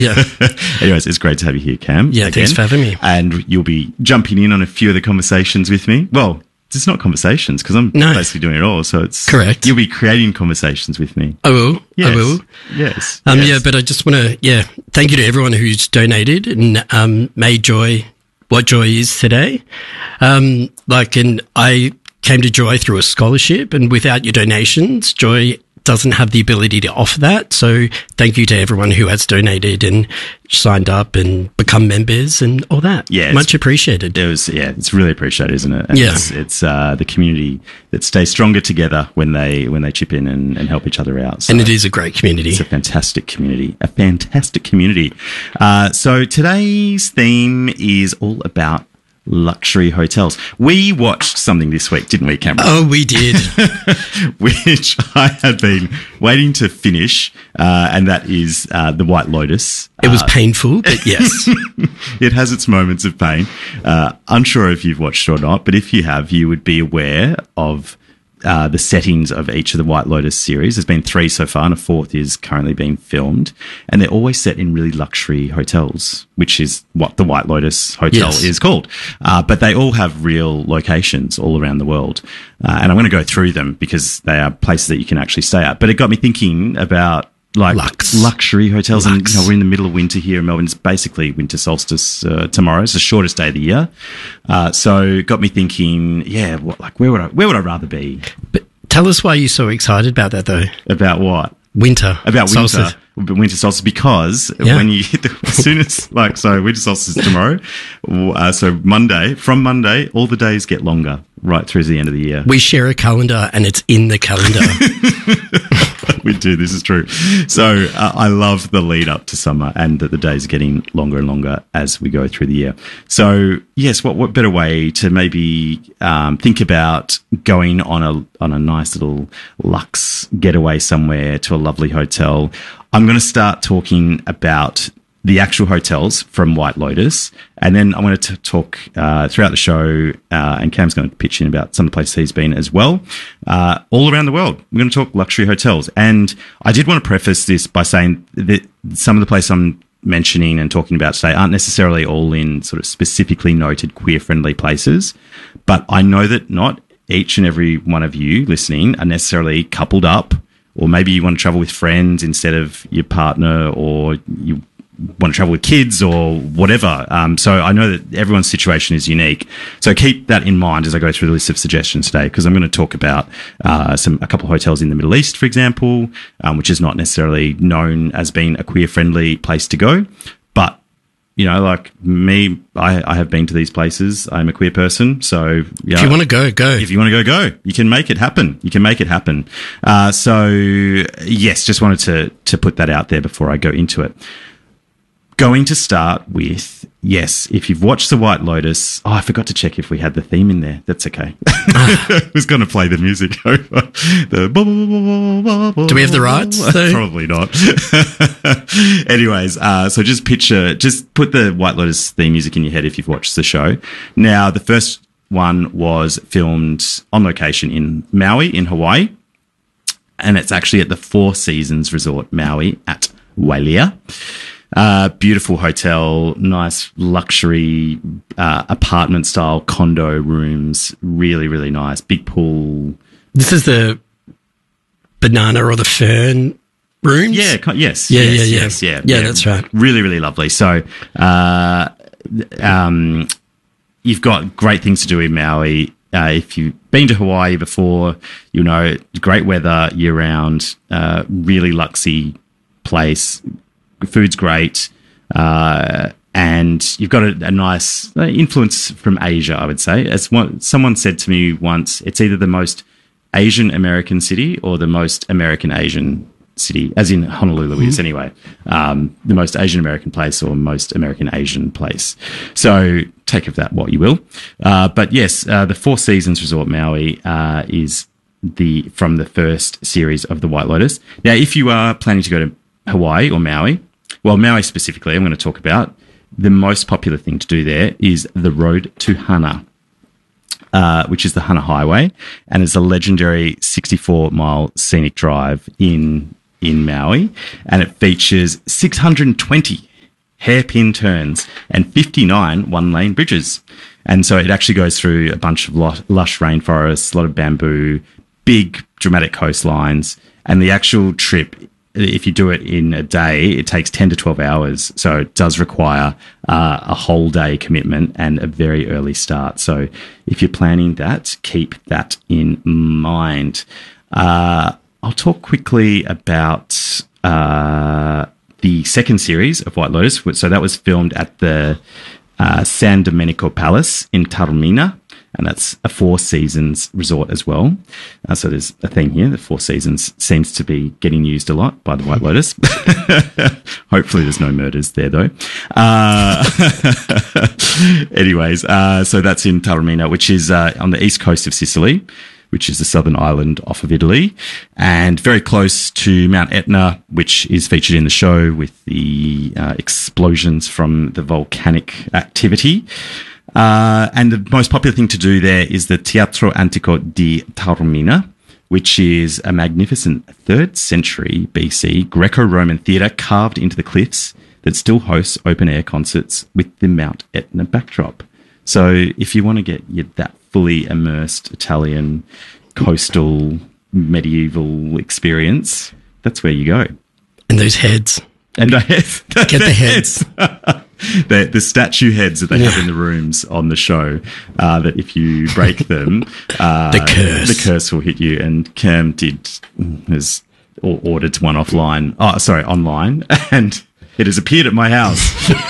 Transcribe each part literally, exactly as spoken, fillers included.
Yeah. Anyways, it's great to have you here, Cam. Yeah, again. thanks for having me. And you'll be jumping in on a few of the conversations with me. Well, it's not conversations because I'm No. basically doing it all. So it's Correct. You'll be creating conversations with me. I will. Yes. I will. Yes. Um, yes. Yeah, but I just want to, yeah, thank you to everyone who's donated and um, made Joy what Joy is today. Um, like, and I came to Joy through a scholarship, and without your donations, Joy doesn't have the ability to offer that. So thank you to everyone who has donated and signed up and become members and all that. Yeah, Much appreciated. It was, yeah, it's really appreciated, isn't it? And Yeah. It's, it's uh, the community that stays stronger together when they when they chip in and, and help each other out. So And it is a great community. it's a fantastic community, a fantastic community. Uh, so today's theme is all about luxury hotels. We watched something this week, didn't we, Cameron? Oh, we did. Which I had been waiting to finish, uh, and that is uh, The White Lotus. It was Uh, painful, but yes. it has its moments of pain. Uh, unsure if you've watched it or not, but if you have, you would be aware of uh, the settings of each of the White Lotus series. There's been three so far, and a fourth is currently being filmed. And they're always set in really luxury hotels, which is what the White Lotus Hotel Yes. is called. Uh, but they all have real locations all around the world. Uh, and I'm going to go through them because they are places that you can actually stay at. But it got me thinking about like Lux. luxury hotels, and Lux. you know, we're in the middle of winter here in Melbourne. It's basically winter solstice uh, tomorrow. It's the shortest day of the year, uh, so it got me thinking. Yeah, what, like where would I where would I rather be? But tell us why you're so excited about that, though. About what? Winter. About winter, solstice. winter solstice, because Yeah. when you hit the, as soon as like so winter solstice is tomorrow, uh, so Monday from Monday, all the days get longer right through to the end of the year. We share a calendar, and it's in the calendar. We do. This is true. So uh, I love the lead up to summer, and that the days are getting longer and longer as we go through the year. So yes, what what better way to maybe um, think about going on a on a nice little luxe getaway somewhere to a lovely hotel? I'm going to start talking about the actual hotels from White Lotus, and then I'm going to t- talk uh, throughout the show, uh, and Cam's going to pitch in about some of the places he's been as well, uh, all around the world. We're going to talk luxury hotels, and I did want to preface this by saying that some of the places I'm mentioning and talking about today aren't necessarily all in sort of specifically noted queer-friendly places, but I know that not each and every one of you listening are necessarily coupled up, or maybe you want to travel with friends instead of your partner, or you want to travel with kids or whatever. Um, so I know that everyone's situation is unique. So keep that in mind as I go through the list of suggestions today, because I'm going to talk about uh, some a couple of hotels in the Middle East, for example, um, which is not necessarily known as being a queer-friendly place to go. But, you know, like me, I, I have been to these places. I'm a queer person. So, yeah. If you want to go, go. If you want to go, go. You can make it happen. You can make it happen. Uh, so, yes, just wanted to to put that out there before I go into it. Going to start with, yes, if you've watched The White Lotus, oh, I forgot to check if we had the theme in there. That's okay. I was going to play the music over. The Do we have the rights, though? Probably not. Anyways, uh, so just picture, just put the White Lotus theme music in your head if you've watched the show. Now, the first one was filmed on location in Maui in Hawaii, and it's actually at the Four Seasons Resort Maui at Wailea. Uh, beautiful hotel, nice luxury uh, apartment style condo rooms, really, really nice. Big pool. This is the banana or the fern rooms? Yeah, co- yes. Yeah, yes, yeah, yeah. Yes, yeah, Yeah, that's right. Really, really lovely. So, uh, um, you've got great things to do in Maui. Uh, if you've been to Hawaii before, you know, great weather year round, uh, really luxy place. Food's great, uh, and you've got a, a nice influence from Asia, I would say. As one, someone said to me once, it's either the most Asian American city or the most American Asian city, as in Honolulu mm-hmm. is anyway, um, the most Asian American place or most American Asian place. So take of that what you will. Uh, but yes, uh, the Four Seasons Resort Maui uh, is the from the first series of the White Lotus. Now, if you are planning to go to Hawaii or Maui, well, Maui specifically, I'm going to talk about, the most popular thing to do there is the Road to Hana, uh, which is the Hana Highway, and it's a legendary sixty-four mile scenic drive in in Maui, and it features six hundred twenty hairpin turns, and fifty-nine one-lane bridges. And so it actually goes through a bunch of lush, lush rainforests, a lot of bamboo, big dramatic coastlines, and the actual trip, if you do it in a day, it takes ten to twelve hours. So it does require uh, a whole day commitment and a very early start. So if you're planning that, keep that in mind. Uh, I'll talk quickly about uh, the second series of White Lotus. So that was filmed at the uh, San Domenico Palace in Taormina. And that's a Four Seasons resort as well. Uh, so there's a thing here. The Four Seasons seems to be getting used a lot by the White Lotus. Hopefully there's no murders there, though. Uh, anyways, uh, so that's in Taormina, which is uh, on the east coast of Sicily, which is the southern island off of Italy, and very close to Mount Etna, which is featured in the show with the uh, explosions from the volcanic activity. Uh, and the most popular thing to do there is the Teatro Antico di Taormina, which is a magnificent third century B C Greco-Roman theatre carved into the cliffs that still hosts open-air concerts with the Mount Etna backdrop. So if you want to get your, that fully immersed Italian coastal medieval experience, that's where you go. And those heads. And the heads. Get the heads. the, the statue heads that they yeah. have in the rooms on the show, uh, that if you break them, uh, the curse. The curse will hit you. And Cam did, has ordered one offline, oh, sorry, online, and it has appeared at my house.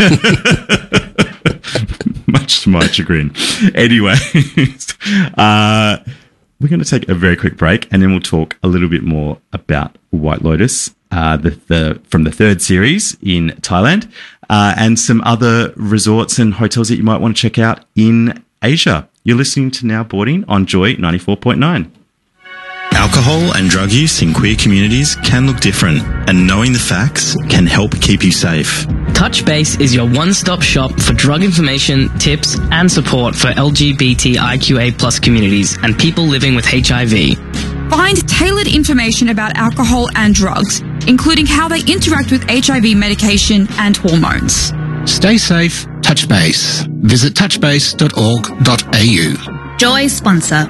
Much to my chagrin. Anyway, uh, we're going to take a very quick break, and then we'll talk a little bit more about White Lotus, uh, the, the from the third series in Thailand, uh, and some other resorts and hotels that you might want to check out in Asia. You're listening to Now Boarding on Joy ninety-four point nine. Alcohol and drug use in queer communities can look different, and knowing the facts can help keep you safe. Touch Base is your one-stop shop for drug information, tips, and support for L G B T I Q A plus communities and people living with H I V. Find tailored information about alcohol and drugs, including how they interact with H I V medication and hormones. Stay safe, Touch Base. Visit touch base dot org dot a u. Joy sponsor.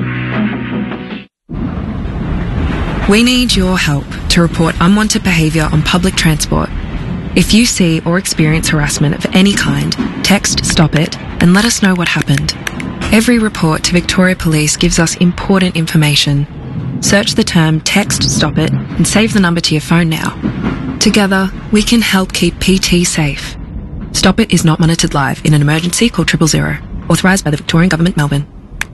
We need your help to report unwanted behaviour on public transport. If you see or experience harassment of any kind, text Stop It and let us know what happened. Every report to Victoria Police gives us important information. Search the term Text Stop It and save the number to your phone now. Together, we can help keep P T safe. Stop It is not monitored live. In an emergency, call triple zero. Authorised by the Victorian Government, Melbourne.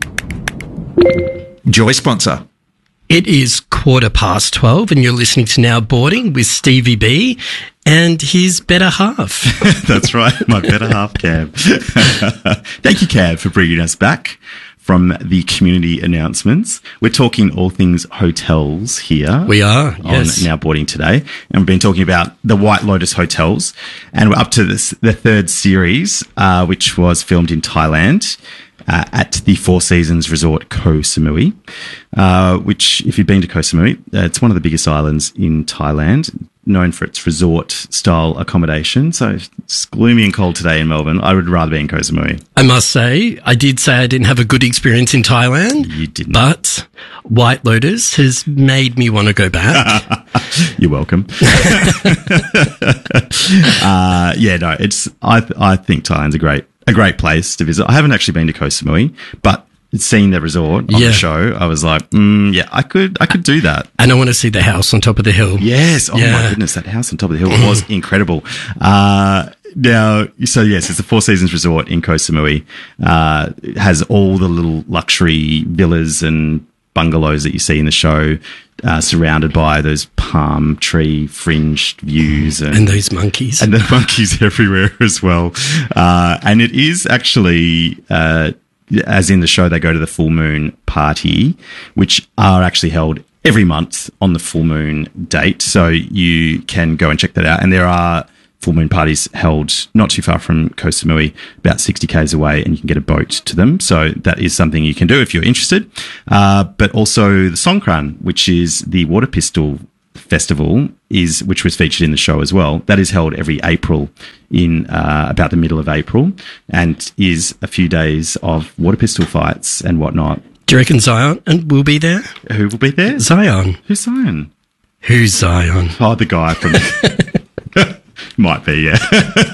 Joy sponsor. It is quarter past twelve and you're listening to Now Boarding with Stevie B and his better half. That's right, my better half, Cav. Thank you, Cav, for bringing us back from the community announcements. We're talking all things hotels here. We are, yes. On Now Boarding today. And we've been talking about the White Lotus hotels. And we're up to this, the third series, uh, which was filmed in Thailand. Uh, at the Four Seasons Resort Koh Samui, uh, which, if you've been to Koh Samui, uh, it's one of the biggest islands in Thailand, known for its resort-style accommodation. So it's gloomy and cold today in Melbourne. I would rather be in Koh Samui. I must say, I did say I didn't have a good experience in Thailand. You didn't. But White Lotus has made me want to go back. You're welcome. uh, yeah, no, it's. I I think Thailand's a great. A great place to visit. I haven't actually been to Koh Samui, but seeing the resort on yeah. the show, I was like, mm, yeah, I could, I could do that. And I want to see the house on top of the hill. Yes. Oh yeah. my goodness. That house on top of the hill was incredible. Uh, now, so yes, it's a Four Seasons resort in Koh Samui. Uh, it has all the little luxury villas and bungalows that you see in the show, uh, surrounded by those palm tree fringed views and, and those monkeys and the monkeys everywhere as well. Uh, and it is actually, uh, as in the show, they go to the full moon party, which are actually held every month on the full moon date. So you can go and check that out. And there are full moon parties held not too far from Koh Samui, about sixty kays away, and you can get a boat to them. So that is something you can do if you're interested. Uh, but also the Songkran, which is the water pistol Festival is, which was featured in the show as well. That is held every April in uh, about the middle of April, and is a few days of water pistol fights and whatnot. Do you reckon Zion and will be there? Who will be there? Zion. Who's Zion? Who's Zion? Oh, the guy from. Might be, yeah.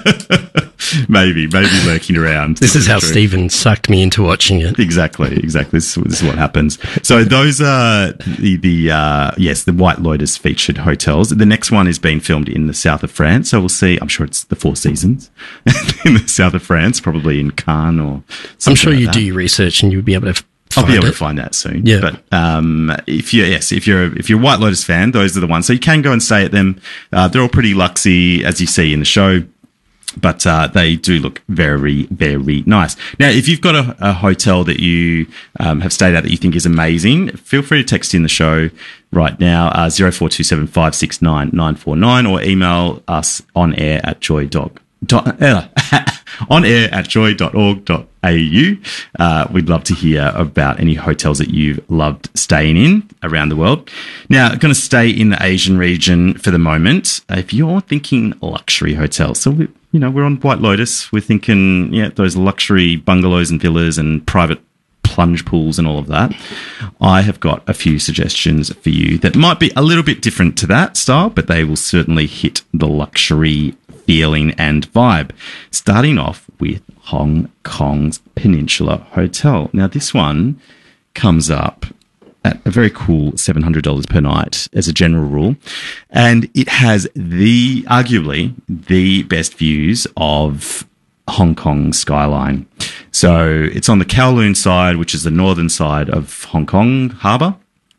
maybe, maybe lurking around. This is how true. Stephen sucked me into watching it. Exactly, exactly. This is, this is what happens. So those are the, the uh, yes, the White Lotus featured hotels. The next one is being filmed in the south of France. So we'll see. I'm sure it's the Four Seasons in the south of France, probably in Cannes or something I'm sure like you that. do your research and you'll be able to I'll be able it. to find that soon. Yeah. But um, if you yes, if you're if you're a White Lotus fan, those are the ones. So you can go and stay at them. Uh, they're all pretty luxy, as you see in the show. But uh, they do look very, very nice. Now, if you've got a, a hotel that you um, have stayed at that you think is amazing, feel free to text in the show right now, uh, zero four two seven five six nine nine four nine, or email us on air at joy dot dot uh, on air at joy dot org dot a u. Uh, we'd love to hear about any hotels that you've loved staying in around the world. Now, going to stay in the Asian region for the moment. Uh, if you're thinking luxury hotels, so we, you know, we're on White Lotus. We're thinking, yeah, those luxury bungalows and villas and private plunge pools and all of that. I have got a few suggestions for you that might be a little bit different to that style, but they will certainly hit the luxury feeling and vibe. Starting off with Hong Kong's Peninsula Hotel. Now, this one comes up at a very cool seven hundred dollars per night as a general rule. And it has the, arguably, the best views of Hong Kong skyline. So it's on the Kowloon side, which is the northern side of Hong Kong Harbour.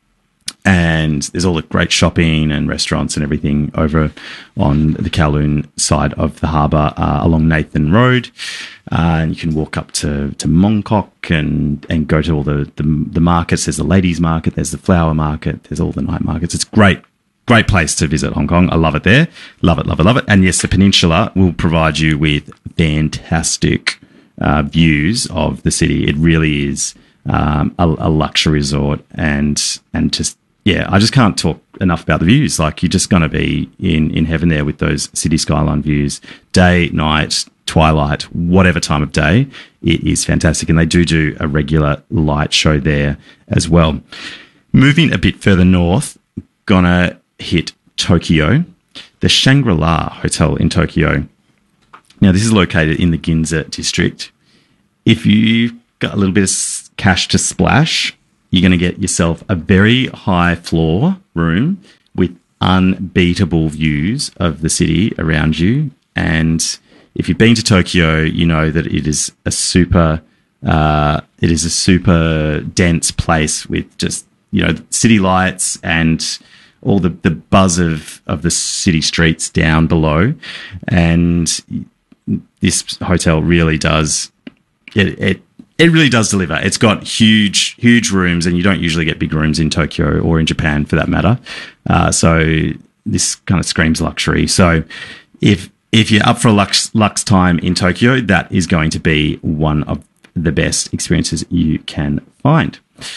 And there's all the great shopping and restaurants and everything over on the Kowloon side of the harbour, uh, along Nathan Road. Uh, and you can walk up to, to Mongkok and, and go to all the, the, the markets. There's the ladies' market, there's the flower market, there's all the night markets. It's great, great place to visit Hong Kong. I love it there. Love it, love it, love it. And yes, the Peninsula will provide you with fantastic uh, views of the city. It really is um, a, a luxury resort, and and just, yeah, I just can't talk enough about the views. Like, you're just going to be in, in heaven there with those city skyline views, day, night, twilight, whatever time of day. It is fantastic. And they do do a regular light show there as well. Moving a bit further north, gonna hit Tokyo, the Shangri-La Hotel in Tokyo. Now, this is located in the Ginza district. If you've got a little bit of cash to splash, you're going to get yourself a very high floor room with unbeatable views of the city around you. And if you've been to Tokyo, you know that it is a super, uh, it is a super dense place with just, you know, city lights and all the, the buzz of, of the city streets down below. And this hotel really does, it, it It really does deliver. It's got huge, huge rooms, and you don't usually get big rooms in Tokyo or in Japan for that matter. Uh, so this kind of screams luxury. So if if you're up for a lux, lux time in Tokyo, that is going to be one of the best experiences you can find.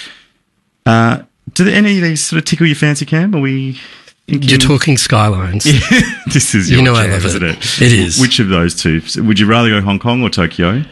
Uh, do any of these sort of tickle your fancy, Cam? Are we thinking... You're talking skylines. This is your You know I jam, love isn't it. it? It is. Which of those two? Would you rather go Hong Kong or Tokyo?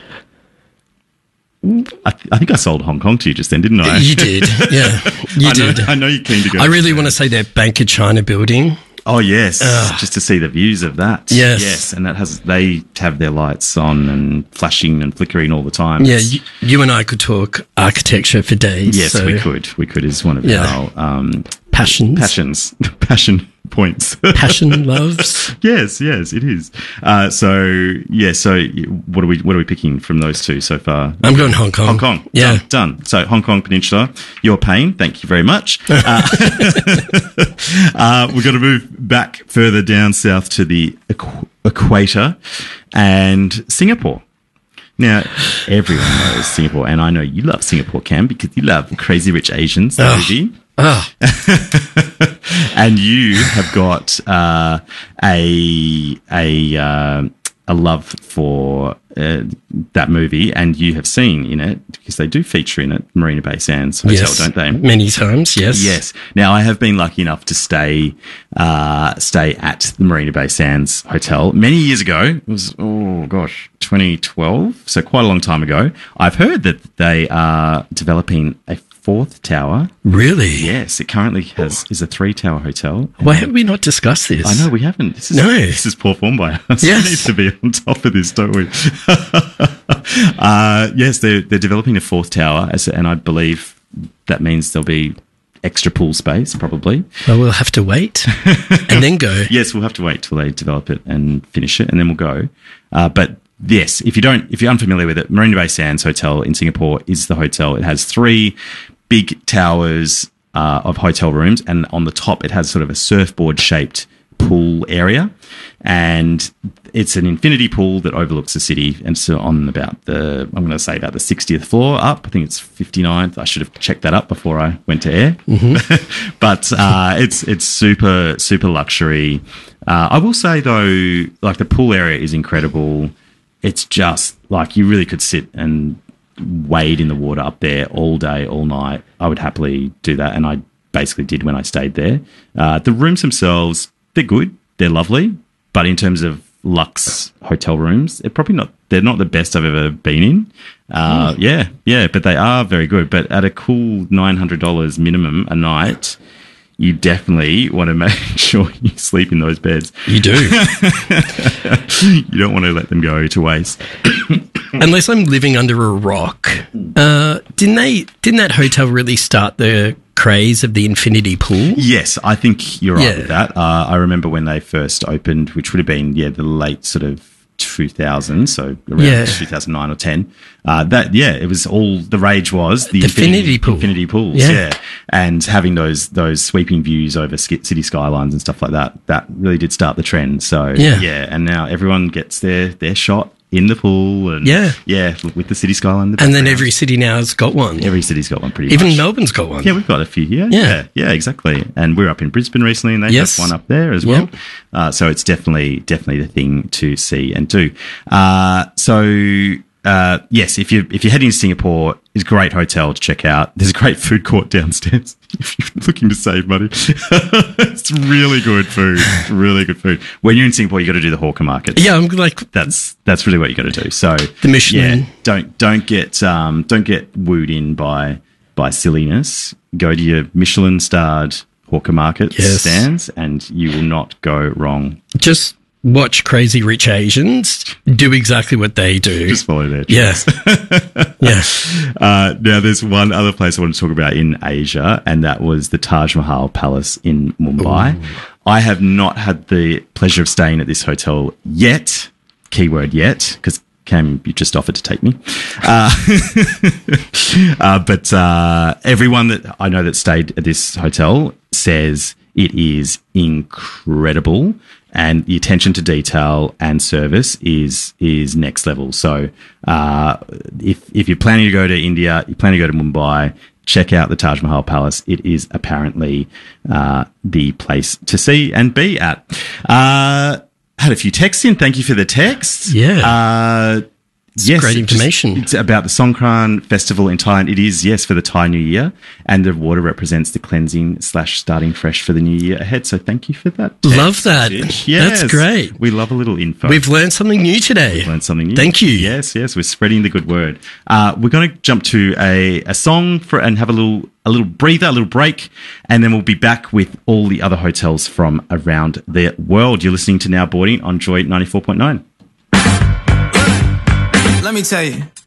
I, th- I think I sold Hong Kong to you just then, didn't I? You did, yeah. You I know, did. I know you're keen to go. I really want to say that Bank of China building. Oh yes, Ugh. just to see the views of that. Yes. yes, and that has they have their lights on and flashing and flickering all the time. Yeah, It's- you, you and I could talk architecture for days. yes, so we could. We could is one of Yeah. our um, Passions. passions, passion points. Passion loves. Yes, yes, it is. Uh, so yeah, so what are we what are we picking from those two so far? I'm going Hong Kong. Hong Kong. Yeah. Done. done. So Hong Kong Peninsula, your pain. Thank you very much. Uh, uh, we've got to move back further down south to the equ- equator and Singapore. Now, everyone knows Singapore, and I know you love Singapore, Cam, because you love Crazy Rich Asians, the Oh. movie. Oh, And you have got uh, a a uh, a love for uh, that movie, and you have seen in it, because they do feature in it, Marina Bay Sands Hotel, yes, don't they? Many times, yes. Yes. Now, I have been lucky enough to stay uh, stay at the Marina Bay Sands Hotel many years ago. It was, oh, gosh, twenty twelve, so quite a long time ago. I've heard that they are developing a fourth tower. Really? Yes, it currently has is a three-tower hotel. Why have we not discussed this? I know we haven't. This is, No. This is poor form by us. Yes. We need to be on top of this, don't we? uh, yes, they're, they're developing a fourth tower, as, and I believe that means there'll be extra pool space, probably. Well, we'll have to wait and then go. Yes, we'll have to wait till they develop it and finish it, and then we'll go. Uh, but yes, if you don't, if you're unfamiliar with it, Marina Bay Sands Hotel in Singapore is the hotel. It has three big towers uh, of hotel rooms, and on the top it has sort of a surfboard-shaped pool area, and it's an infinity pool that overlooks the city, and so on about the, I'm going to say about the sixtieth floor up. I think it's fifty-ninth. I should have checked that up before I went to air. Mm-hmm. But uh, it's it's super, super luxury. Uh, I will say, though, like the pool area is incredible. It's just like you really could sit and wade in the water up there all day, all night. I would happily do that, and I basically did when I stayed there. Uh, the rooms themselves, they're good, they're lovely, but in terms of luxe hotel rooms, they're probably not. They're not the best I've ever been in. Uh, mm. Yeah, yeah, but they are very good. But at a cool nine hundred dollars minimum a night, you definitely want to make sure you sleep in those beds. You do. You don't want to let them go to waste. Unless I'm living under a rock. Uh, didn't they? Didn't that hotel really start the craze of the infinity pool? Yes, I think you're right Yeah. with that. Uh, I remember when they first opened, which would have been yeah the late sort of two thousands, so around Yeah. two thousand nine or ten. Uh, that yeah, it was all the rage was the, The infinity pool. infinity pools, Yeah. yeah. and having those those sweeping views over sk- city skylines and stuff like that. That really did start the trend. So Yeah. yeah, and now everyone gets their their shot in the pool, and Yeah. yeah, with the city skyline. In the And then background. every city now has got one. every city's got one pretty Even much. Melbourne's got one. Yeah, we've got a few here. Yeah. Yeah, yeah, exactly. And we're up in Brisbane recently, and they Yes. have one up there as well. Yep. Uh, so it's definitely, definitely the thing to see and do. Uh, so uh, yes, if you if you're heading to Singapore, it's a great hotel to check out. There's a great food court downstairs if you're looking to save money. It's really good food. Really good food. When you're in Singapore, you got to do the hawker markets. Yeah, I'm like, That's that's really what you got to do. So The Michelin. yeah, don't don't get um, don't get wooed in by by silliness. Go to your Michelin starred hawker market Yes. stands, and you will not go wrong. just watch Crazy Rich Asians do exactly what they do. Just follow their yeah. tracks. yeah. Uh, now, there's one other place I want to talk about in Asia, and that was the Taj Mahal Palace in Mumbai. Ooh. I have not had the pleasure of staying at this hotel yet. Keyword yet, because Cam, you just offered to take me. Uh, uh, but uh, everyone that I know that stayed at this hotel says it is incredible, and the attention to detail and service is is next level. So uh, if if you're planning to go to India, you're planning to go to Mumbai, check out the Taj Mahal Palace. It is apparently uh, the place to see and be at. Uh, had a few texts in. Thank you for the texts. Yeah. Uh, It's yes, great it just- information. it's about the Songkran festival in Thailand. It is, yes, for the Thai New Year, and the water represents the cleansing slash starting fresh for the new year ahead. So thank you for that. text Love that. message. That's great. We love a little info. We've learned something new today. We've learned something new. Thank you. Yes, yes, we're spreading the good word. Uh, we're going to jump to a, a song for and have a little a little breather, a little break, and then we'll be back with all the other hotels from around the world. You're listening to Now Boarding on Joy ninety-four point nine. Let me tell you.